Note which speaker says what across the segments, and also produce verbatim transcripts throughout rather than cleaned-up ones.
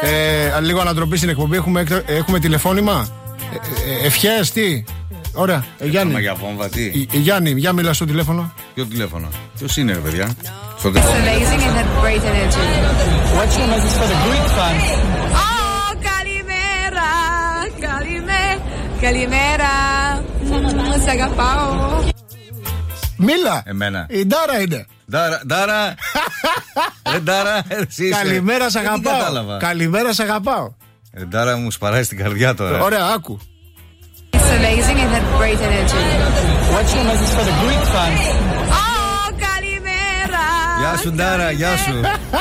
Speaker 1: Ε, λίγο ανατροπή στην εκπομπή. Έχουμε, έχουμε τηλεφώνημα. Ε, ε, ευχές, τι. Ωραία. Ε, Γιάννη.
Speaker 2: Για βόμβα, τι.
Speaker 1: Ε, ε, Γιάννη, για μιλά στο τηλέφωνο.
Speaker 2: Ποιο τηλέφωνο? Ποιος είναι, ρε παιδιά? Στο
Speaker 3: τηλέφωνο. It's amazing and had great energy.
Speaker 4: What's your message for the Greek fans?
Speaker 3: Oh, καλημέρα, καλημέρα, καλημέρα. Σ' αγαπάω.
Speaker 1: Μίλα.
Speaker 2: Εμένα.
Speaker 1: Η Ντάρα είναι.
Speaker 2: Ντάρα, Ντάρα. Ε, Ντάρα, εσύ είσαι.
Speaker 1: Καλημέρα, σ' αγαπάω. Καλημέρα, σ' αγαπάω.
Speaker 2: Ε, Ντάρα, μου σπαράει στην καρδιά τώρα.
Speaker 1: Ωραία, άκου.
Speaker 3: It's amazing and had great energy.
Speaker 4: What's your message for the Greek fans?
Speaker 3: Oh, καλημέρα.
Speaker 2: Γεια σου, Ντάρα, γεια σου.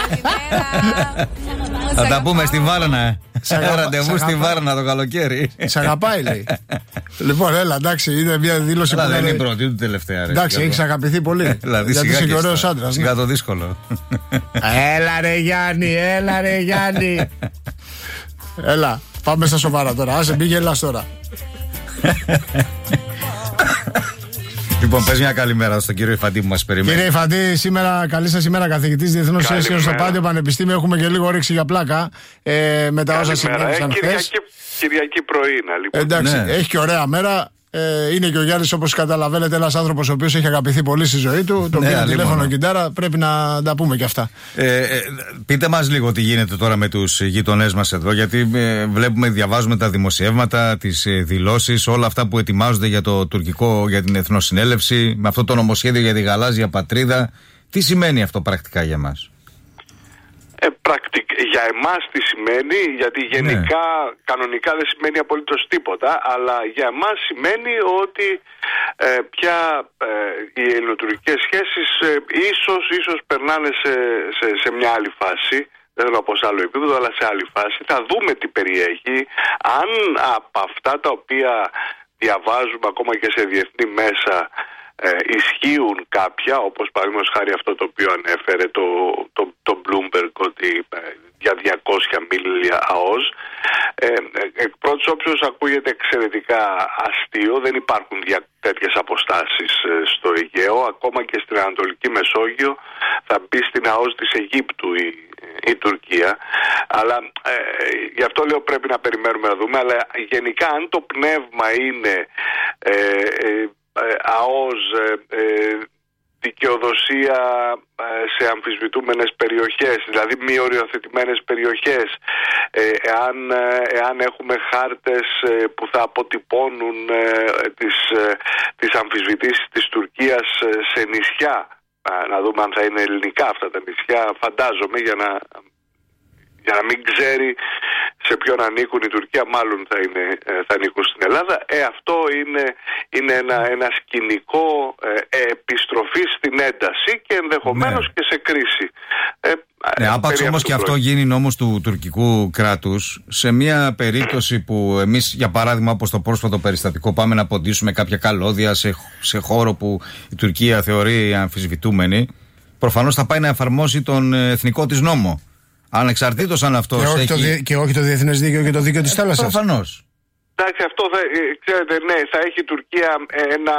Speaker 2: Θα τα πούμε στη Βάρνα. Ραντεβού στη Βάρνα το καλοκαίρι.
Speaker 1: Σ' αγαπάει, λέει. Λοιπόν, έλα, εντάξει, είναι μια δήλωση
Speaker 2: που
Speaker 1: δεν
Speaker 2: είναι η πρώτη, ούτε τελευταία.
Speaker 1: Εντάξει, έχει αγαπηθεί πολύ.
Speaker 2: Δηλαδή,
Speaker 1: γιατί είσαι και ωραίος άντρας.
Speaker 2: Σιγά το δύσκολο.
Speaker 1: Έλα, ρε Γιάννη, έλα, ρε Γιάννη. Έλα, πάμε στα σοβαρά τώρα. Άσε, μπήκε γελάς τώρα.
Speaker 2: Λοιπόν, πες μια καλημέρα στον κύριο Ιφαντή που μας περιμένει.
Speaker 1: Κύριε Ιφαντή, σήμερα, καλή σας ημέρα, καθηγητής Διεθνούς Σχέσεων στο Πάντιο Πανεπιστήμιο. Έχουμε και λίγο όρεξη για πλάκα ε, με τα όσα συνέβησαν χθες.
Speaker 5: Κυριακή πρωί, να λοιπόν.
Speaker 1: Εντάξει, ναι. Έχει και ωραία μέρα. Ε, είναι και ο Γιάννης, όπως καταλαβαίνετε, ένας άνθρωπος ο οποίος έχει αγαπηθεί πολύ στη ζωή του. Τον ναι, πήρε τηλέφωνο κιντάρα, πρέπει να τα πούμε κι αυτά.
Speaker 2: Ε, ε, πείτε μας λίγο τι γίνεται τώρα με τους γείτονές μας εδώ, γιατί ε, βλέπουμε, διαβάζουμε τα δημοσιεύματα, τις ε, δηλώσεις, όλα αυτά που ετοιμάζονται για το τουρκικό, για την Εθνοσυνέλευση, με αυτό το νομοσχέδιο για τη γαλάζια πατρίδα. Τι σημαίνει αυτό πρακτικά για μας?
Speaker 5: Ε, πρακτικ... Για εμάς τι σημαίνει, γιατί γενικά, ναι. κανονικά δεν σημαίνει απολύτως τίποτα, αλλά για εμάς σημαίνει ότι ε, πια ε, οι ελληνοτουρκικές σχέσεις ε, ίσως, ίσως περνάνε σε, σε, σε μια άλλη φάση. Δεν θέλω να πω σε άλλο επίπεδο, αλλά σε άλλη φάση. Θα δούμε τι περιέχει. Αν από αυτά τα οποία διαβάζουμε ακόμα και σε διεθνή μέσα Ε, ισχύουν κάποια, όπως παραδείγματος χάρη αυτό το οποίο ανέφερε το, το, το Bloomberg, ότι ε, για διακόσια μίλια ΑΟΣ, ε, εκ πρώτης όψεως ακούγεται εξαιρετικά αστείο. Δεν υπάρχουν δια, τέτοιες αποστάσεις ε, στο Αιγαίο. Ακόμα και στην Ανατολική Μεσόγειο θα μπει στην ΑΟΣ της Αιγύπτου η, η Τουρκία. Αλλά ε, γι' αυτό λέω πρέπει να περιμένουμε να δούμε. Αλλά γενικά, αν το πνεύμα είναι ε, ε, ΑΟΣ, ε, δικαιοδοσία σε αμφισβητούμενες περιοχές, δηλαδή μη οριοθετημένες περιοχές, ε, εάν, εάν έχουμε χάρτες που θα αποτυπώνουν ε, τις, ε, τις αμφισβητήσεις της Τουρκίας σε νησιά, να δούμε αν θα είναι ελληνικά αυτά τα νησιά, φαντάζομαι, για να... για να μην ξέρει σε ποιον ανήκουν η Τουρκία, μάλλον θα, είναι, θα ανήκουν στην Ελλάδα. Ε, αυτό είναι, είναι ένα, ένα σκηνικό ε, επιστροφή στην ένταση και ενδεχομένως ναι. και σε κρίση. Ε,
Speaker 2: ναι, άπαξ όμως και αυτό γίνει νόμος του τουρκικού κράτους, σε μια περίπτωση που εμείς, για παράδειγμα, όπως το πρόσφατο περιστατικό, πάμε να ποντίσουμε κάποια καλώδια σε, σε χώρο που η Τουρκία θεωρεί αμφισβητούμενη, προφανώς θα πάει να εφαρμόσει τον εθνικό της νόμο. Ανεξαρτήτως αν αυτό
Speaker 1: και,
Speaker 2: έχει...
Speaker 1: το δι... και όχι το διεθνές δίκαιο και το δίκαιο της θάλασσας.
Speaker 2: Προφανώς.
Speaker 5: Εντάξει, αυτό θα, ξέρετε, ναι, θα έχει η Τουρκία ένα,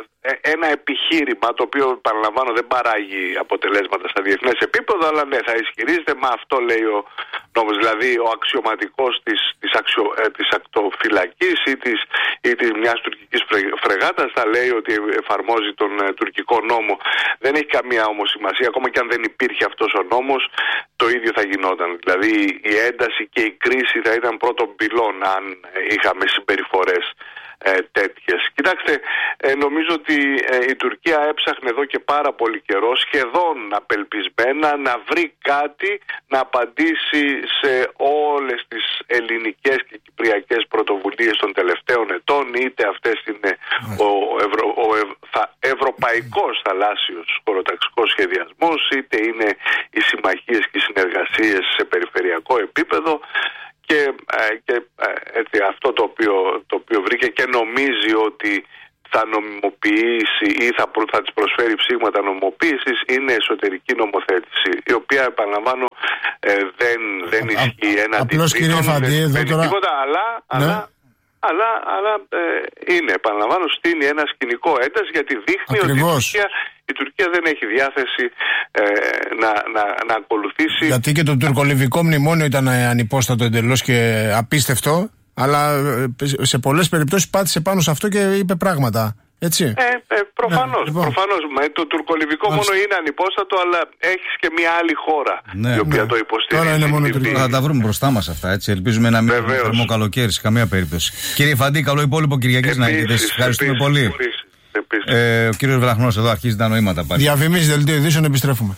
Speaker 5: ένα επιχείρημα το οποίο, παραλαμβάνω, δεν παράγει αποτελέσματα στα διεθνές επίπεδο, αλλά ναι, θα ισχυρίζεται, μα αυτό λέει ο νόμος, δηλαδή ο αξιωματικός της, της, αξιο, ε, της ακτοφυλακής ή της, ή της μιας τουρκικής φρεγάτας θα λέει ότι εφαρμόζει τον ε, τουρκικό νόμο. Δεν έχει καμία όμως σημασία, ακόμα και αν δεν υπήρχε αυτός ο νόμος, το ίδιο θα γινόταν. Δηλαδή η ένταση και η κρίση θα ήταν πρώτον πυλών αν είχαμε συμπεριφορές ε, τέτοιες. Κοιτάξτε, ε, νομίζω ότι ε, η Τουρκία έψαχνε εδώ και πάρα πολύ καιρό, σχεδόν απελπισμένα, να βρει κάτι να απαντήσει σε όλες τις ελληνικές και κυπριακές πρωτοβουλίες των τελευταίων ετών, είτε αυτές είναι ο, ευρω, ο ευ, θα, ευρωπαϊκός θαλάσσιος χωροταξικός σχεδιασμός, είτε είναι οι συμμαχίες και οι συνεργασίες σε περιφερειακό επίπεδο. Και, ε, και ε, έτσι, αυτό το οποίο, το οποίο βρήκε και νομίζει ότι θα νομιμοποιήσει ή θα, προ, θα της προσφέρει ψήγματα νομιμοποίησης είναι εσωτερική νομοθέτηση, η οποία, επαναλαμβάνω, ε, δεν, δεν ισχύει έναντι
Speaker 1: Απλώς, κύριε Φαντή, εδώ τώρα...
Speaker 5: τίποτα, αλλά, ναι. αλλά, Αλλά, αλλά ε, είναι, επαναλαμβάνω, στείνει ένα σκηνικό ένταση γιατί δείχνει
Speaker 1: Ακριβώς.
Speaker 5: ότι η Τουρκία, η Τουρκία δεν έχει διάθεση ε, να, να, να ακολουθήσει.
Speaker 1: Γιατί και το τουρκολιβικό μνημόνιο ήταν ανυπόστατο εντελώς και απίστευτο, αλλά σε πολλές περιπτώσεις πάτησε πάνω σε αυτό και είπε πράγματα. Έτσι.
Speaker 5: Ε, ε, προφανώς,
Speaker 1: ναι, λοιπόν.
Speaker 5: προφανώς. Το τουρκολιβικό μόνο είναι ανυπόστατο, αλλά έχεις και μια άλλη χώρα
Speaker 2: ναι,
Speaker 5: η οποία
Speaker 2: ναι.
Speaker 5: το υποστηρίζει.
Speaker 1: Τώρα είναι μόνο τουρκικό.
Speaker 2: Θα τα βρούμε μπροστά μας αυτά, έτσι. Ελπίζουμε να μην είναι θερμό καλοκαίρι σε καμία περίπτωση. Κύριε Φαντή, καλό υπόλοιπο Κυριακής να έχετε. Σας ευχαριστούμε
Speaker 5: επίσης,
Speaker 2: πολύ.
Speaker 5: Επίσης, επίσης.
Speaker 2: Ε, ο κύριος Βραχνός εδώ αρχίζει τα νοήματα πάλι.
Speaker 1: Διαφημίσεις, δελτίο ειδήσεων, επιστρέφουμε.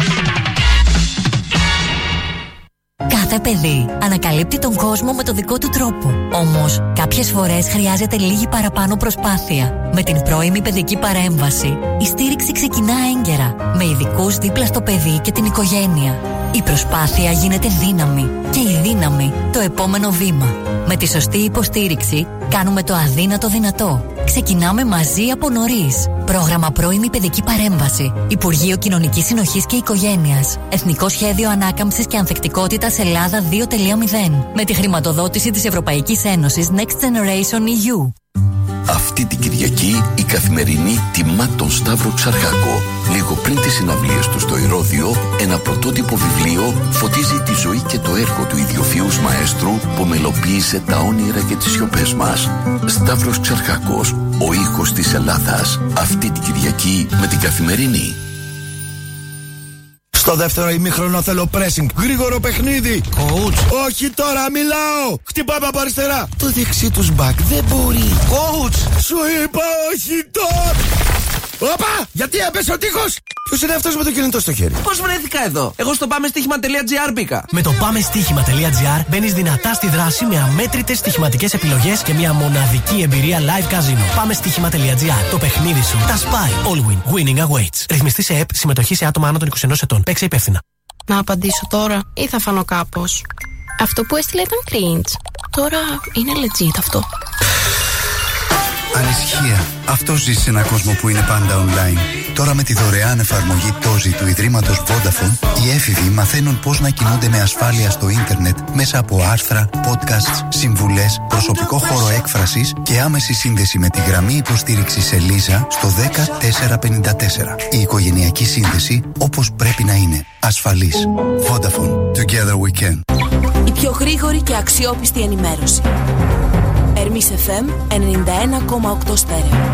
Speaker 6: Κάθε παιδί ανακαλύπτει τον κόσμο με το δικό του τρόπο. Όμως, κάποιες φορές χρειάζεται λίγη παραπάνω προσπάθεια. Με την πρώιμη παιδική παρέμβαση, η στήριξη ξεκινά έγκαιρα, με ειδικούς δίπλα στο παιδί και την οικογένεια. Η προσπάθεια γίνεται δύναμη και η δύναμη το επόμενο βήμα. Με τη σωστή υποστήριξη, κάνουμε το αδύνατο δυνατό. Ξεκινάμε μαζί από νωρίς. Πρόγραμμα πρώιμη παιδική παρέμβαση. Υπουργείο Κοινωνικής Συνοχής και Οικογένειας. Εθνικό Σχέδιο Ανάκαμψης και Ανθεκτικότητας Ελλάδα δύο κόμμα μηδέν. Με τη χρηματοδότηση της Ευρωπαϊκής Ένωσης Next Generation ι γιου.
Speaker 7: Αυτή την Κυριακή η Καθημερινή τιμά τον Σταύρο Ξαρχάκο. Λίγο πριν τις συναυλίες του στο Ηρώδειο, ένα πρωτότυπο βιβλίο φωτίζει τη ζωή και το έργο του ιδιοφυούς μαέστρου που μελοποίησε τα όνειρα και τις σιωπές μας. Σταύρος Ξαρχάκος, ο ήχος της Ελλάδας. Αυτή την Κυριακή με την Καθημερινή.
Speaker 8: Στο δεύτερο ημίχρονο θέλω pressing. Γρήγορο παιχνίδι. Coach. Όχι τώρα, μιλάω. Χτυπάμε από αριστερά. Το δεξί τους μπακ δεν μπορεί. Coach. Σου είπα όχι τώρα. Όπα! Γιατί έπεσε ο τείχος! Ποιος είναι αυτός με το κινητό στο χέρι?
Speaker 9: Πώς βρέθηκα εδώ? Εγώ στο πάμε στοίχημα τελεία τζι άρ μπήκα.
Speaker 10: Με το πάμε στοίχημα τελεία τζι άρ μπαίνεις δυνατά στη δράση με αμέτρητες στοιχηματικές επιλογές και μια μοναδική εμπειρία live casino. Πάμε στοίχημα τελεία τζι άρ. Το παιχνίδι σου τα σπάει. All win. Winning awaits. Ρυθμιστή σε ΕΠ. Συμμετοχή σε άτομα άνω των είκοσι ενός ετών. Παίξε υπεύθυνα.
Speaker 11: Να απαντήσω τώρα ή θα φανώ κάπως? Αυτό που έστειλε ήταν cringe. Τώρα είναι legit αυτό.
Speaker 12: Ανησυχία. Αυτό ζει σε έναν κόσμο που είναι πάντα online. Τώρα με τη δωρεάν εφαρμογή Τόζι του Ιδρύματος Vodafone, οι έφηβοι μαθαίνουν πώς να κινούνται με ασφάλεια στο ίντερνετ μέσα από άρθρα, podcasts, συμβουλές, προσωπικό χώρο έκφρασης και άμεση σύνδεση με τη γραμμή υποστήριξης Ελίζα στο δέκα τετρακόσια πενήντα τέσσερα. Η οικογενειακή σύνδεση όπως πρέπει να είναι. Ασφαλής. Vodafone. Together we can.
Speaker 13: Η πιο γρήγορη και αξιόπιστη ενημέρωση. Ερμής εφ εμ ενενήντα ένα κόμμα οκτώ στέρεο.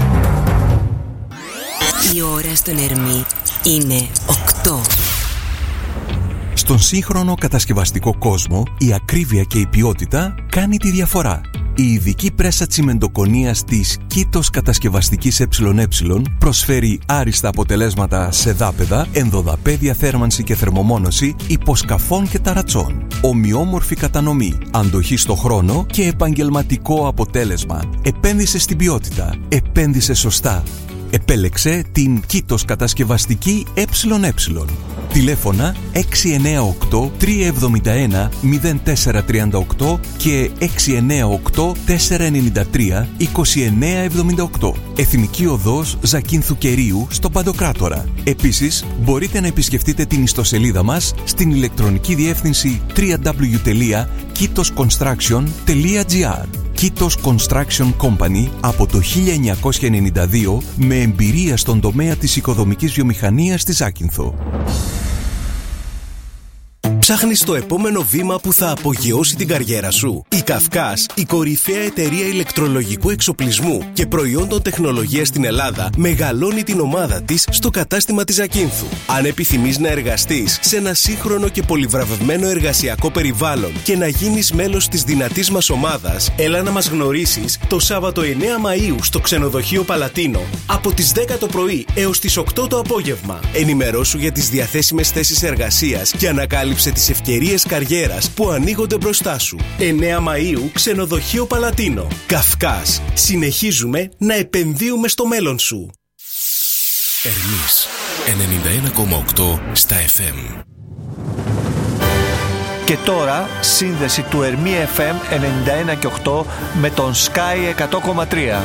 Speaker 14: Η ώρα στον Ερμή είναι οκτώ.
Speaker 15: Στον σύγχρονο κατασκευαστικό κόσμο, η ακρίβεια και η ποιότητα κάνει τη διαφορά. Η ειδική πρέσα τσιμεντοκονίας της Κήτος Κατασκευαστικής ΕΕ προσφέρει άριστα αποτελέσματα σε δάπεδα, ενδοδαπέδια θέρμανση και θερμομόνωση, υποσκαφών και ταρατσών. Ομοιόμορφη κατανομή, αντοχή στο χρόνο και επαγγελματικό αποτέλεσμα. Επένδυσε στην ποιότητα. Επένδυσε σωστά. Επέλεξε την Κήτος Κατασκευαστική ΕΕ. Τηλέφωνα έξι εννιά οκτώ τρία εβδομήντα ένα μηδέν τέσσερα τριάντα οκτώ και έξι εννιά οκτώ τέσσερα εννιά τρία είκοσι εννιά εβδομήντα οκτώ. Εθνική Οδός Ζακίνθου Κερίου στο Παντοκράτορα. Επίσης, μπορείτε να επισκεφτείτε την ιστοσελίδα μας στην ηλεκτρονική διεύθυνση double-u double-u double-u τελεία κήτος κονστράκσιον τελεία τζι άρ. Κήτος Construction Company από το χίλια εννιακόσια ενενήντα δύο με εμπειρία στον τομέα της οικοδομικής βιομηχανίας στη Ζάκυνθο.
Speaker 16: Ψάχνεις το επόμενο βήμα που θα απογειώσει την καριέρα σου? Η Καυκάς, η κορυφαία εταιρεία ηλεκτρολογικού εξοπλισμού και προϊόντων τεχνολογίας στην Ελλάδα, μεγαλώνει την ομάδα της στο κατάστημα της Ζακίνθου. Αν επιθυμείς να εργαστείς σε ένα σύγχρονο και πολυβραβευμένο εργασιακό περιβάλλον και να γίνεις μέλος της δυνατής μας ομάδας, έλα να μας γνωρίσεις το Σάββατο εννέα Μαΐου στο ξενοδοχείο Παλατίνο από τις δέκα το πρωί έως τις οκτώ το απόγευμα. Ενημερώσου για τις διαθέσιμες θέσεις εργασίας και ανακάλυψε τις ευκαιρίες καριέρας που ανοίγονται μπροστά σου. εννέα Μαΐου, ξενοδοχείο Παλατίνο. Καυκάς. Συνεχίζουμε να επενδύουμε στο μέλλον σου.
Speaker 17: Ερμής ενενήντα ένα κόμμα οκτώ στα εφ εμ.
Speaker 18: Και τώρα σύνδεση του Ερμή εφ εμ ενενήντα ένα και οκτώ με τον Sky εκατό κόμμα τρία.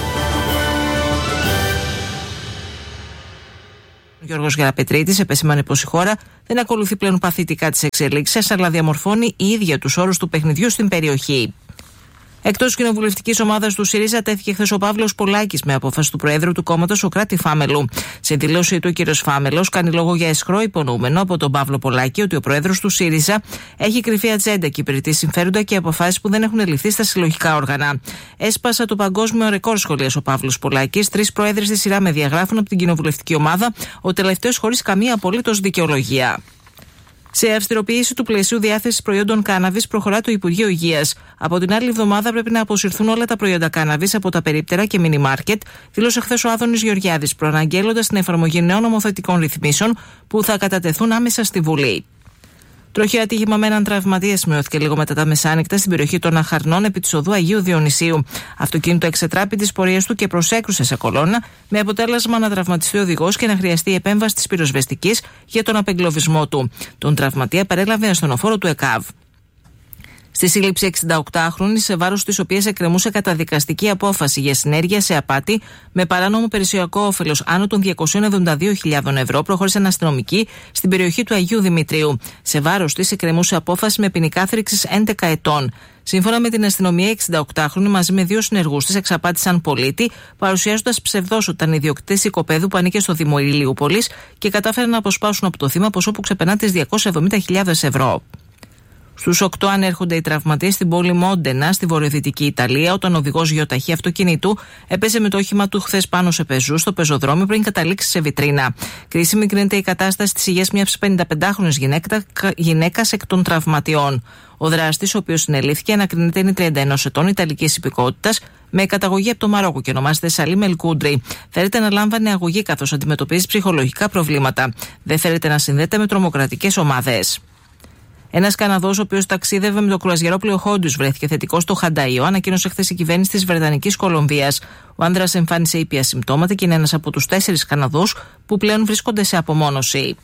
Speaker 9: Ο Γιώργος Γεραπετρίτης επεσήμανε πως η χώρα δεν ακολουθεί πλέον παθητικά τις εξελίξεις, αλλά διαμορφώνει η ίδια τους όρους του παιχνιδιού στην περιοχή. Εκτός κοινοβουλευτικής ομάδας του ΣΥΡΙΖΑ τέθηκε χθες ο Παύλος Πολάκης με απόφαση του Προέδρου του κόμματος, ο Κράτη Φάμελου. Σε δηλώση του, ο κ. Φάμελος κάνει λόγο για αισχρό υπονοούμενο από τον Παύλο Πολάκη ότι ο Πρόεδρος του ΣΥΡΙΖΑ έχει κρυφή ατζέντα και υπηρετεί συμφέροντα και αποφάσεις που δεν έχουν ληφθεί στα συλλογικά όργανα. Έσπασα το παγκόσμιο ρεκόρ, σχολίασε ο Παύλος Πολάκης. Τρεις πρόεδροι στη σειρά με διαγράφουν από την κοινοβουλευτική ομάδα, ο τελευταίος χωρίς καμία απολύτως δικαιολογία. Σε αυστηροποίηση του πλαισίου διάθεσης προϊόντων κάναβης προχωρά το Υπουργείο Υγείας. Από την άλλη εβδομάδα πρέπει να αποσυρθούν όλα τα προϊόντα κάναβης από τα περίπτερα και μίνι μάρκετ, δήλωσε χθες ο Άδωνης Γεωργιάδης, προαναγγέλλοντας την εφαρμογή νέων νομοθετικών ρυθμίσεων που θα κατατεθούν άμεσα στη Βουλή. Τροχαίο ατύχημα με έναν τραυματία σημειώθηκε λίγο μετά τα μεσάνυχτα στην περιοχή των Αχαρνών επί της οδού Αγίου Διονυσίου. Αυτοκίνητο εξετράπη τις πορείες του και προσέκρουσε σε κολόνα, με αποτέλεσμα να τραυματιστεί ο οδηγός και να χρειαστεί η επέμβαση της πυροσβεστικής για τον απεγκλωβισμό του. Τον τραυματία παρέλαβε ασθενοφόρο του ΕΚΑΒ. Στη σύλληψη εξηνταοκτάχρονη, σε βάρος της οποίας εκκρεμούσε καταδικαστική απόφαση για συνέργεια σε απάτη με παράνομο περιουσιακό όφελος άνω των διακόσιες εβδομήντα δύο χιλιάδες ευρώ, προχώρησε αστυνομική στην περιοχή του Αγίου Δημητρίου. Σε βάρος της εκκρεμούσε απόφαση με ποινή κάθριξης έντεκα ετών. Σύμφωνα με την αστυνομία, η εξηνταοκτάχρονη μαζί με δύο συνεργούς της εξαπάτησαν πολίτη, παρουσιάζοντας ψευδώς ότι ήταν ιδιοκτήτης οικοπαίδου που ανήκε στο Δήμο Ηλιούπολης και κατάφεραν να αποσπάσουν από το θύμα ποσό που ξεπερνά τις διακόσιες εβδομήντα χιλιάδες ευρώ. Στους οκτώ ανέρχονται οι τραυματίες στην πόλη Μόντενα, στη βορειοδυτική Ιταλία, όταν ο οδηγός γεωταχή αυτοκινήτου έπεσε με το όχημα του χθες πάνω σε πεζού στο πεζοδρόμιο πριν καταλήξει σε βιτρίνα. Κρίσιμη κρίνεται η κατάσταση της υγείας μιας πενηνταπεντάχρονης γυναίκας εκ των τραυματιών. Ο δράστης, ο οποίος συνελήφθηκε, ανακρίνεται είναι τριάντα ένα ετών, Ιταλικής υπηκότητας, με καταγωγή από το Μαρόκο και ονομάζεται Σαλίμ Ελκούντρι. Φέρεται να λάμβανε αγωγή καθώς αντιμετωπίζει ψυχολογικά προβλήματα. Δεν φέρεται να συνδέεται με τρομοκρατικές ομάδες. Ένας Καναδός, ο οποίος ταξίδευε με το κρουαζιερόπλοιο Χόντους, βρέθηκε θετικός στο Χανταϊό, ανακοίνωσε χθες η κυβέρνηση της Βρετανικής Κολομβίας. Ο άνδρας εμφάνισε ήπια συμπτώματα και είναι ένας από τους τέσσερις Καναδούς που πλέον βρίσκονται σε απομόνωση.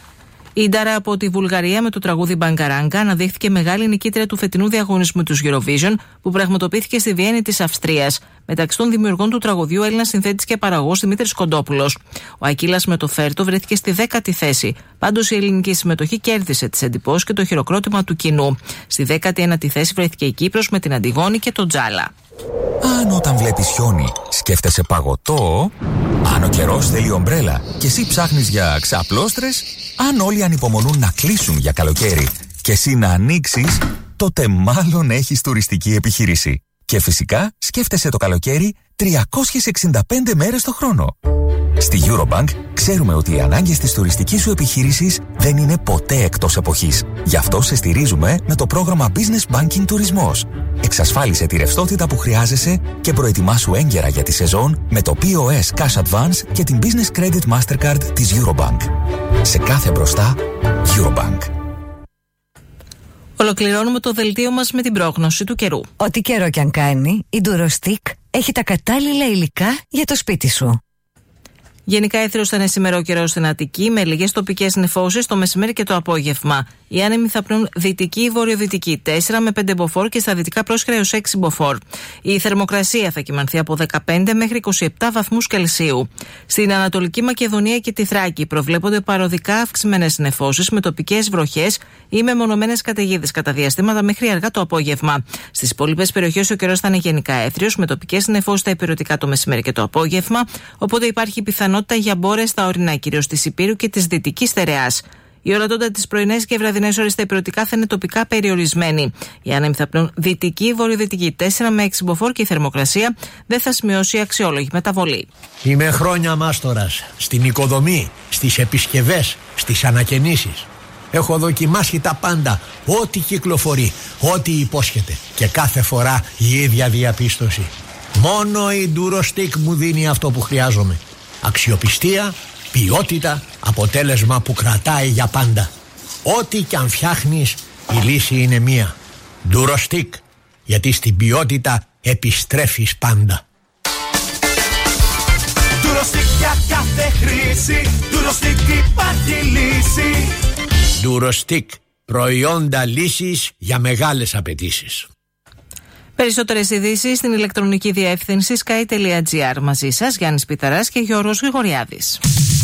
Speaker 9: Η Ντάρα από τη Βουλγαρία με το τραγούδι Μπαγκαράγκα αναδείχθηκε μεγάλη νικήτρια του φετινού διαγωνισμού του Eurovision που πραγματοποιήθηκε στη Βιέννη της Αυστρίας. Μεταξύ των δημιουργών του τραγουδιού, Έλληνας συνθέτης και παραγωγός Δημήτρης Κοντόπουλος. Ο Ακύλας με το Φέρτο βρέθηκε στη δέκατη θέση. Πάντως η ελληνική συμμετοχή κέρδισε τις εντυπώσεις και το χειροκρότημα του κοινού. Στη δέκατη ένατη θέση βρέθηκε η Κύπρος με την Αντιγόνη και τον Τζάλα.
Speaker 19: Αν όταν βλέπεις χιόνι σκέφτεσαι παγωτό, αν ο καιρός θέλει ομπρέλα και εσύ ψάχνεις για ξαπλώστρες, αν όλοι ανυπομονούν να κλείσουν για καλοκαίρι και εσύ να ανοίξεις, τότε μάλλον έχεις τουριστική επιχείρηση. Και φυσικά σκέφτεσαι το καλοκαίρι τριακόσιες εξήντα πέντε μέρες το χρόνο. Στη Eurobank ξέρουμε ότι οι ανάγκες της τουριστικής σου επιχείρησης δεν είναι ποτέ εκτός εποχής. Γι' αυτό σε στηρίζουμε με το πρόγραμμα Business Banking Τουρισμός. Εξασφάλισε τη ρευστότητα που χρειάζεσαι και προετοιμάσου έγκαιρα για τη σεζόν με το πι ο ες Cash Advance και την Business Credit Mastercard της Eurobank. Σε κάθε μπροστά, Eurobank.
Speaker 9: Ολοκληρώνουμε το δελτίο μας με την πρόγνωση του καιρού.
Speaker 6: Ό,τι καιρό κι αν κάνει, η Durostick έχει τα κατάλληλα υλικά για το σπίτι σου.
Speaker 9: Γενικά έθριος θα είναι σήμερα ο καιρός στην Αττική, με λίγες τοπικές νεφώσεις το μεσημέρι και το απόγευμα. Οι άνεμοι θα πνούν δυτική ή βορειοδυτική, τέσσερα με πέντε μποφόρ και στα δυτικά πρόσχερα έως έξι μποφόρ. Η θερμοκρασία θα κυμανθεί από δεκαπέντε μέχρι είκοσι επτά βαθμούς Κελσίου. Στην Ανατολική Μακεδονία και τη Θράκη προβλέπονται παροδικά αυξημένες νεφώσεις με τοπικές βροχές ή μεμονωμένες καταιγίδες κατά διαστήματα μέχρι αργά το απόγευμα. Στις υπόλοιπες περιοχές ο καιρός θα είναι γενικά έθριος, με τοπικές νεφώσεις στα υπηρετικά το μεσημέρι και το απόγευμα, οπότε υπάρχει πιθανότητα για μπόρες στα ορεινά, κυρίως της Ηπείρου και της Δυτικής Στερεάς. Η ορατότητα τις πρωινές και βραδινές ώρες στα υπηρετικά θα είναι τοπικά περιορισμένη. Οι άνεμοι θα πνούν δυτική, βορειοδυτική τέσσερα με έξι μποφόρ και η θερμοκρασία δεν θα σημειώσει αξιόλογη μεταβολή.
Speaker 20: Είμαι χρόνια μάστορας στην οικοδομή, στις επισκευές, στις ανακαινήσεις. Έχω δοκιμάσει τα πάντα, ό,τι κυκλοφορεί, ό,τι υπόσχεται και κάθε φορά η ίδια διαπίστωση. Μόνο η Durostick μου δίνει αυτό που χρειάζομαι. Αξιοπιστία, ποιότητα, αποτέλεσμα που κρατάει για πάντα. Ό,τι κι αν φτιάχνεις, η λύση είναι μία. Durostick, γιατί στην ποιότητα επιστρέφεις πάντα.
Speaker 8: Durostick για κάθε χρήση, Durostick υπάρχει λύση.
Speaker 20: Durostick, προϊόντα λύσης για μεγάλες απαιτήσεις.
Speaker 9: Περισσότερες ειδήσεις στην ηλεκτρονική διεύθυνση sky τελεία gr. Μαζί σας Γιάννης Πιταράς και Γιώργος Γρηγοριάδης.